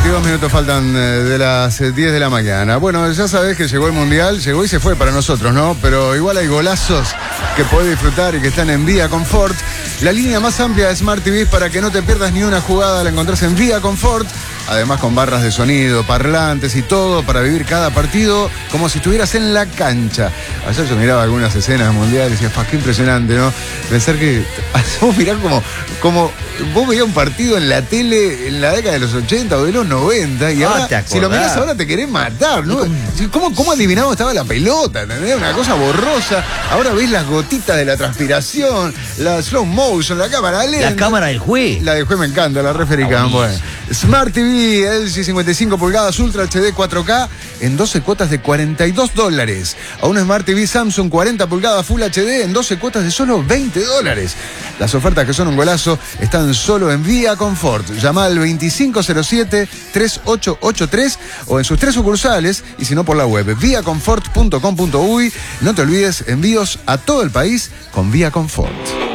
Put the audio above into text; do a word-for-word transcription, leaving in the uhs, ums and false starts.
veintidós minutos faltan de las diez de la mañana. Bueno, ya sabés que llegó el Mundial, llegó y se fue para nosotros, ¿no? Pero igual hay golazos que podés disfrutar y que están en Vía Confort. La línea más amplia de Smart T V para que no te pierdas ni una jugada la encontrás en Vía Confort. Además con barras de sonido, parlantes y todo para vivir cada partido como si estuvieras en la cancha. Ayer yo miraba algunas escenas mundiales y decía, qué impresionante, ¿no? Pensar que vos mirás como, como vos veías un partido en la tele en la década de los ochenta o de los noventa y ahora, ah, si lo mirás ahora te querés matar, ¿no? ¿Cómo, cómo adivinado estaba la pelota? ¿Entendés? Una cosa borrosa. Ahora ves las gotitas de la transpiración, la slow motion, la cámara lenta. La cámara del juez. La del juez me encanta, la referee cam. Bueno. Smart T V L G cincuenta y cinco pulgadas Ultra H D cuatro K en doce cuotas de cuarenta y dos dólares. A un Smart T V Samsung cuarenta pulgadas Full H D en doce cuotas de solo veinte dólares. Las ofertas que son un golazo están solo en Vía Confort. Llama al veinticinco cero siete, treinta y ocho ochenta y tres o en sus tres sucursales y si no por la web vía confort punto com punto uy. No te olvides, envíos a todo el país con Vía Confort.